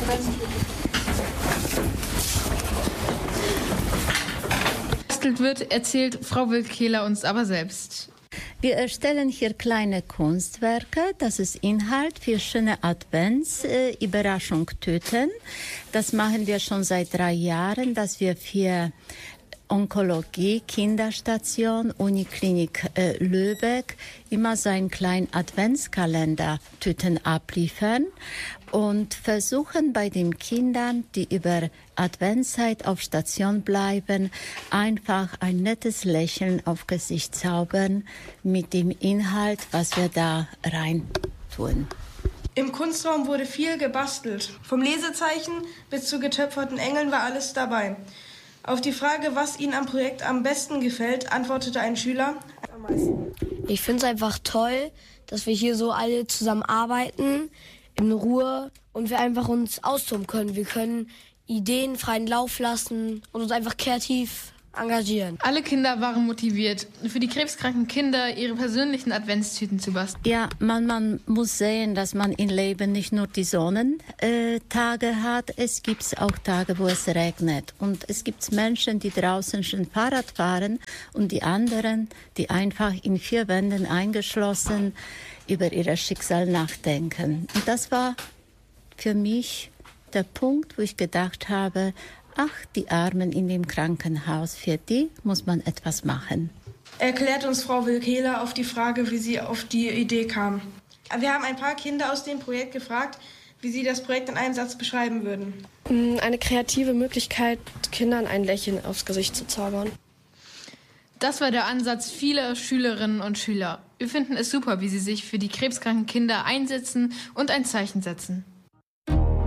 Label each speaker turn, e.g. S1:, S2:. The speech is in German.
S1: Gebastelt wird, erzählt Frau Wilkehler uns aber selbst.
S2: Wir erstellen hier kleine Kunstwerke. Das ist Inhalt für schöne Advents-Überraschungstüten. Das machen wir schon seit 3 Jahren, dass wir für Onkologie, Kinderstation, Uniklinik Lübeck immer so einen kleinen Adventskalender-Tüten abliefern und versuchen bei den Kindern, die über Adventszeit auf Station bleiben, einfach ein nettes Lächeln auf Gesicht zaubern mit dem Inhalt, was wir da rein tun.
S3: Im Kunstraum wurde viel gebastelt. Vom Lesezeichen bis zu getöpferten Engeln war alles dabei. Auf die Frage, was Ihnen am Projekt am besten gefällt, antwortete ein Schüler: am meisten.
S4: Ich finde es einfach toll, dass wir hier so alle zusammen arbeiten, in Ruhe, und wir einfach uns austoben können. Wir können Ideen freien Lauf lassen und uns einfach kreativ engagieren.
S1: Alle Kinder waren motiviert, für die krebskranken Kinder ihre persönlichen Adventstüten zu basteln.
S2: Ja, man muss sehen, dass man im Leben nicht nur die Sonnentage hat, es gibt auch Tage, wo es regnet. Und es gibt Menschen, die draußen schon Fahrrad fahren und die anderen, die einfach in 4 Wänden eingeschlossen über ihr Schicksal nachdenken. Und das war für mich der Punkt, wo ich gedacht habe, ach, die Armen in dem Krankenhaus, für die muss man etwas machen.
S3: Erklärt uns Frau Wilkehler auf die Frage, wie sie auf die Idee kam. Wir haben ein paar Kinder aus dem Projekt gefragt, wie sie das Projekt in einem Satz beschreiben würden.
S5: Eine kreative Möglichkeit, Kindern ein Lächeln aufs Gesicht zu zaubern.
S1: Das war der Ansatz vieler Schülerinnen und Schüler. Wir finden es super, wie sie sich für die krebskranken Kinder einsetzen und ein Zeichen setzen.